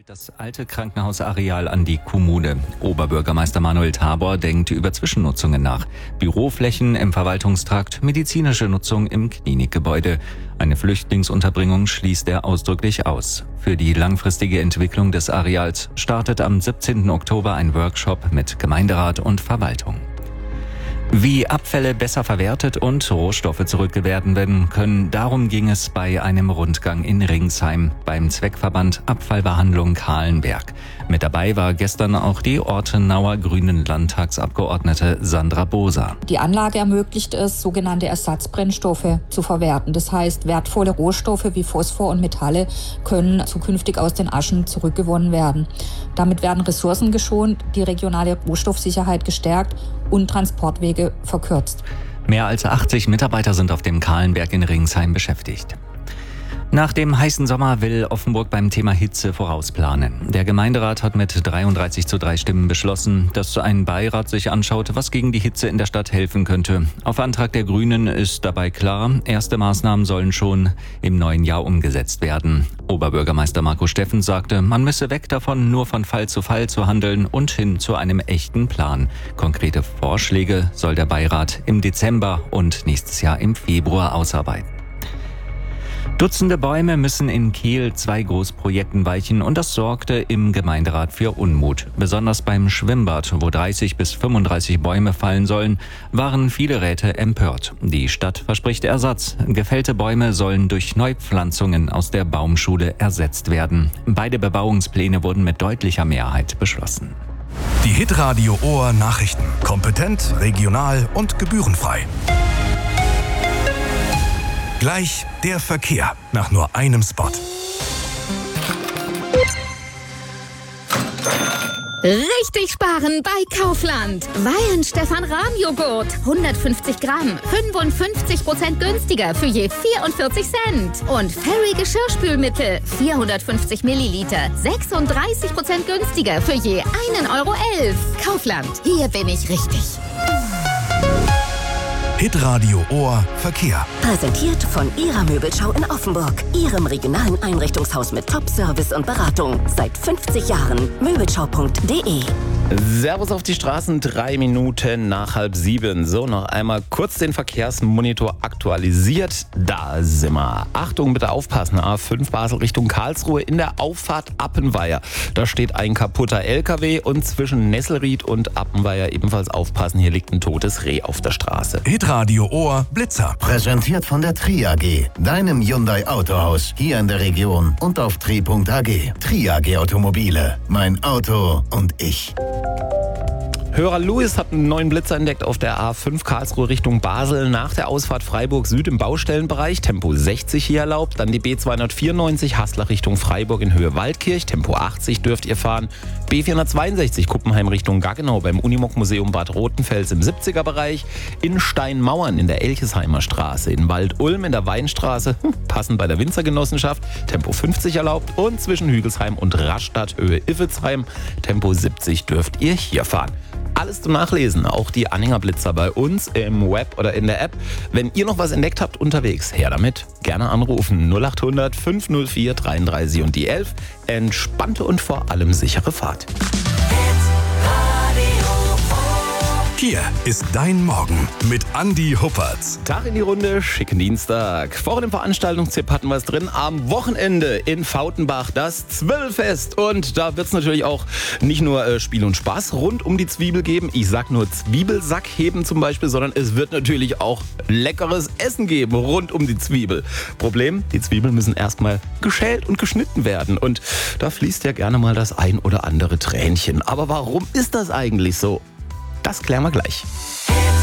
das alte Krankenhausareal an die Kommune. Oberbürgermeister Manuel Tabor denkt über Zwischennutzungen nach. Büroflächen im Verwaltungstrakt, medizinische Nutzung im Klinikgebäude. Eine Flüchtlingsunterbringung schließt er ausdrücklich aus. Für die langfristige Entwicklung des Areals startet am 17. Oktober ein Workshop mit Gemeinderat und Verwaltung. Wie Abfälle besser verwertet und Rohstoffe zurückgewertet werden können, darum ging es bei einem Rundgang in Ringsheim beim Zweckverband Abfallbehandlung Kahlenberg. Mit dabei war gestern auch die Ortenauer Grünen Landtagsabgeordnete Sandra Boser. Die Anlage ermöglicht es, sogenannte Ersatzbrennstoffe zu verwerten. Das heißt, wertvolle Rohstoffe wie Phosphor und Metalle können zukünftig aus den Aschen zurückgewonnen werden. Damit werden Ressourcen geschont, die regionale Rohstoffsicherheit gestärkt und Transportwege verkürzt. Mehr als 80 Mitarbeiter sind auf dem Kahlenberg in Ringsheim beschäftigt. Nach dem heißen Sommer will Offenburg beim Thema Hitze vorausplanen. Der Gemeinderat hat mit 33:3 Stimmen beschlossen, dass ein Beirat sich anschaut, was gegen die Hitze in der Stadt helfen könnte. Auf Antrag der Grünen ist dabei klar, erste Maßnahmen sollen schon im neuen Jahr umgesetzt werden. Oberbürgermeister Marco Steffens sagte, man müsse weg davon, nur von Fall zu handeln und hin zu einem echten Plan. Konkrete Vorschläge soll der Beirat im Dezember und nächstes Jahr im Februar ausarbeiten. Dutzende Bäume müssen in Kehl 2 Großprojekten weichen und das sorgte im Gemeinderat für Unmut. Besonders beim Schwimmbad, wo 30 bis 35 Bäume fallen sollen, waren viele Räte empört. Die Stadt verspricht Ersatz. Gefällte Bäume sollen durch Neupflanzungen aus der Baumschule ersetzt werden. Beide Bebauungspläne wurden mit deutlicher Mehrheit beschlossen. Die Hitradio Ohr Nachrichten. Kompetent, regional und gebührenfrei. Gleich der Verkehr nach nur einem Spot. Richtig sparen bei Kaufland. Weihenstephan-Rahmjoghurt. 150 Gramm. 55% günstiger für je 44 Cent. Und Fairy Geschirrspülmittel. 450 Milliliter. 36% günstiger für je 1,11 Euro. Kaufland. Hier bin ich richtig. Hitradio Ohr Verkehr. Präsentiert von Ihrer Möbelschau in Offenburg. Ihrem regionalen Einrichtungshaus mit Top-Service und Beratung. Seit 50 Jahren. Möbelschau.de. Servus auf die Straßen, 3 Minuten nach 6:30. So, noch einmal kurz den Verkehrsmonitor aktualisiert. Da sind wir. Achtung, bitte aufpassen. A5 Basel Richtung Karlsruhe in der Auffahrt Appenweier. Da steht ein kaputter LKW und zwischen Nesselried und Appenweier ebenfalls aufpassen. Hier liegt ein totes Reh auf der Straße. Hitradio Ohr Blitzer. Präsentiert von der Tri AG, deinem Hyundai Autohaus, hier in der Region und auf tri.ag. Tri AG Automobile, mein Auto und ich. Hörer Louis hat einen neuen Blitzer entdeckt auf der A5 Karlsruhe Richtung Basel nach der Ausfahrt Freiburg Süd im Baustellenbereich. Tempo 60 hier erlaubt. Dann die B294 Haslach Richtung Freiburg in Höhe Waldkirch. Tempo 80 dürft ihr fahren. B462 Kuppenheim Richtung Gaggenau beim Unimog-Museum Bad Rotenfels im 70er-Bereich. In Steinmauern in der Elchesheimer Straße. In Wald-Ulm in der Weinstraße. Passend bei der Winzergenossenschaft. Tempo 50 erlaubt. Und zwischen Hügelsheim und Rastatt Höhe Iffelsheim. Tempo 70 dürft ihr hier fahren. Alles zum Nachlesen, auch die Anhängerblitzer bei uns im Web oder in der App. Wenn ihr noch was entdeckt habt unterwegs, her damit. Gerne anrufen 0800 504 33 und die 11. Entspannte und vor allem sichere Fahrt. Hier ist dein Morgen mit Andi Huppertz. Tag in die Runde, schicken Dienstag. Vor dem Veranstaltungstipp hatten wir es drin. Am Wochenende in Fautenbach das Zwiebelfest. Und da wird es natürlich auch nicht nur Spiel und Spaß rund um die Zwiebel geben. Ich sag nur Zwiebelsack heben zum Beispiel, sondern es wird natürlich auch leckeres Essen geben rund um die Zwiebel. Problem, die Zwiebeln müssen erstmal geschält und geschnitten werden. Und da fließt ja gerne mal das ein oder andere Tränchen. Aber warum ist das eigentlich so? Das klären wir gleich.